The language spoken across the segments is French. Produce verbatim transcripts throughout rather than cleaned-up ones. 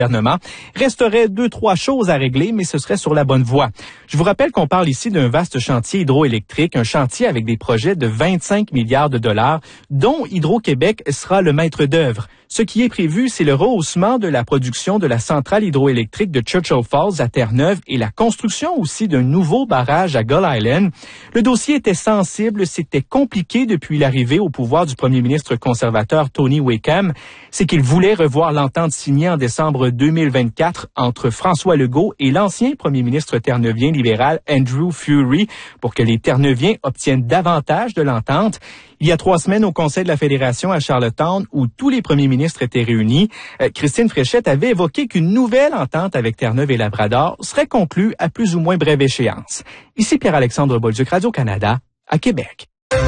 gouvernement. Resterait deux, trois choses à régler, mais ce serait sur la bonne voie. Je vous rappelle qu'on parle ici d'un vaste chantier hydroélectrique, un chantier avec des projets de vingt-cinq milliards de dollars, dont Hydro-Québec sera le maître d'œuvre. Ce qui est prévu, c'est le rehaussement de la production de la centrale hydroélectrique de Churchill Falls à Terre-Neuve et la construction aussi d'un nouveau barrage à Gull Island. Le dossier était sensible, c'était compliqué depuis l'arrivée au pouvoir du premier ministre conservateur Tony Wakeham. C'est qu'il voulait revoir l'entente signée en décembre deux mille vingt-quatre entre François Legault et l'ancien premier ministre terneuvien libéral Andrew Furey pour que les Terneuviens obtiennent davantage de l'entente. Il y a trois semaines, au Conseil de la Fédération à Charlottetown, où tous les premiers ministres étaient réunis, euh, Christine Fréchette avait évoqué qu'une nouvelle entente avec Terre-Neuve et Labrador serait conclue à plus ou moins brève échéance. Ici Pierre-Alexandre Bolduc, Radio-Canada, à Québec.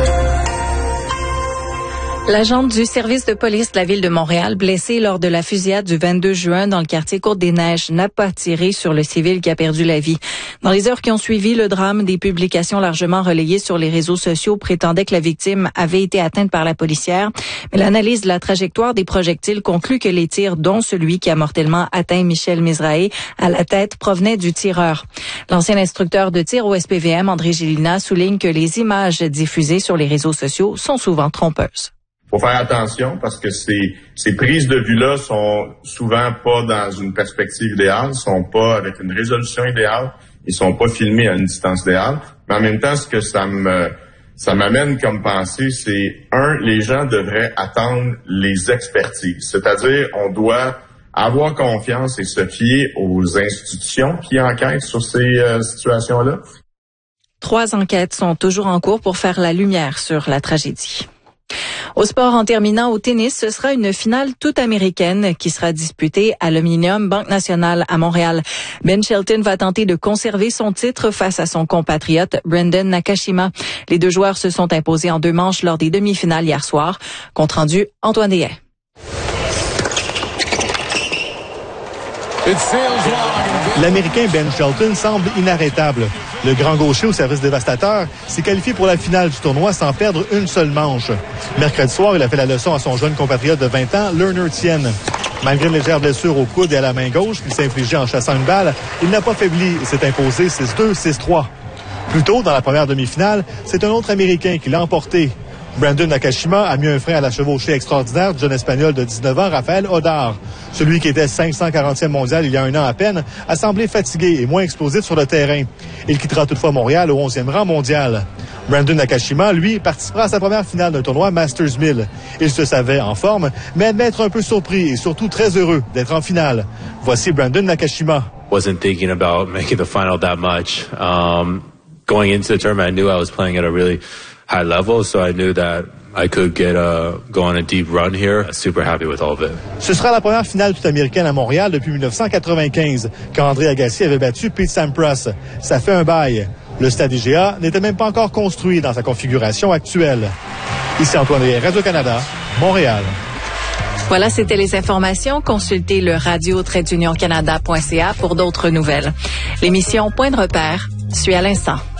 L'agente du service de police de la ville de Montréal, blessée lors de la fusillade du vingt-deux juin dans le quartier Côte-des-Neiges, n'a pas tiré sur le civil qui a perdu la vie. Dans les heures qui ont suivi le drame, des publications largement relayées sur les réseaux sociaux prétendaient que la victime avait été atteinte par la policière. Mais l'analyse de la trajectoire des projectiles conclut que les tirs, dont celui qui a mortellement atteint Michel Mizrahi à la tête, provenaient du tireur. L'ancien instructeur de tir au S P V M, André Gélina, souligne que les images diffusées sur les réseaux sociaux sont souvent trompeuses. Faut faire attention parce que ces, ces prises de vue-là sont souvent pas dans une perspective idéale, sont pas avec une résolution idéale, ils sont pas filmés à une distance idéale. Mais en même temps, ce que ça me ça m'amène comme pensée, c'est un, les gens devraient attendre les expertises. C'est-à-dire, on doit avoir confiance et se fier aux institutions qui enquêtent sur ces euh, situations-là. Trois enquêtes sont toujours en cours pour faire la lumière sur la tragédie. Au sport, en terminant au tennis, ce sera une finale toute américaine qui sera disputée à l'Aluminium Banque Nationale à Montréal. Ben Shelton va tenter de conserver son titre face à son compatriote Brendan Nakashima. Les deux joueurs se sont imposés en deux manches lors des demi-finales hier soir. Compte rendu, Antoine Dehaye. L'Américain Ben Shelton semble inarrêtable. Le grand gaucher au service dévastateur s'est qualifié pour la finale du tournoi sans perdre une seule manche. Mercredi soir, il a fait la leçon à son jeune compatriote de vingt ans, Lerner Tien. Malgré une légère blessure au coude et à la main gauche qu'il s'est infligée en chassant une balle, il n'a pas faibli et s'est imposé six deux, six trois. Plus tôt, dans la première demi-finale, c'est un autre Américain qui l'a emporté. Brandon Nakashima a mis un frein à la chevauchée extraordinaire du jeune Espagnol de dix-neuf ans, Rafael Odar. Celui qui était cinq cent quarantième mondial il y a un an à peine a semblé fatigué et moins explosif sur le terrain. Il quittera toutefois Montréal au onzième rang mondial. Brandon Nakashima, lui, participera à sa première finale d'un tournoi Masters mille. Il se savait en forme, mais admet être un peu surpris et surtout très heureux d'être en finale. Voici Brandon Nakashima. Wasn't thinking about making the final that much. Um, going into the tournament, I knew I was playing at a really high level, so I knew that I could get a, go on a deep run here. Super happy with all of it. Ce sera la première finale toute américaine à Montréal depuis dix-neuf cent quatre-vingt-quinze, quand André Agassi avait battu Pete Sampras. Ça fait un bail. Le stade I G A n'était même pas encore construit dans sa configuration actuelle. Ici Antoine Dehaye, Radio-Canada, Montréal. Voilà, c'était les informations. Consultez le radio tiret d'union canada point c a pour d'autres nouvelles. L'émission Point de repère suit à l'instant.